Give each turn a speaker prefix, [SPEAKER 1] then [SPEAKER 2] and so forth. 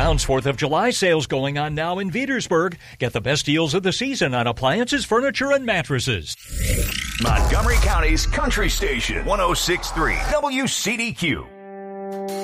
[SPEAKER 1] Town's 4th of July sales going on now in Petersburg. Get the best deals of the season on appliances, furniture, and mattresses.
[SPEAKER 2] Montgomery County's Country Station, 106.3 WCDQ.